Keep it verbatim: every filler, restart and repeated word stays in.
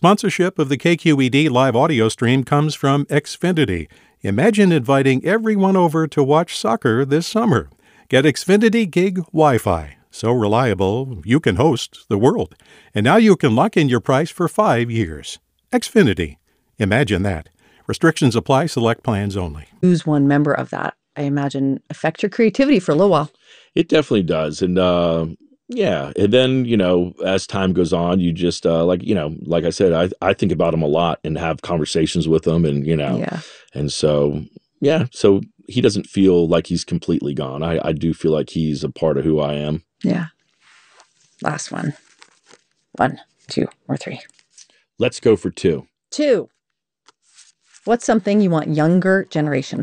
Sponsorship of the K Q E D live audio stream comes from Xfinity. Imagine inviting everyone over to watch soccer this summer. Get Xfinity Gig Wi-Fi. So reliable, you can host the world. And now you can lock in your price for five years. Xfinity. Imagine that. Restrictions apply. Select plans only. Lose one member of that, I imagine, affect your creativity for a little while. It definitely does. And, uh, yeah. And then, you know, as time goes on, you just, uh, like, you know, like I said, I, I think about him a lot and have conversations with him and, you know, Yeah. and so, yeah. So he doesn't feel like he's completely gone. I, I do feel like he's a part of who I am. Yeah. Last one. One, two, or three. Let's go for two. Two. What's something you want younger generations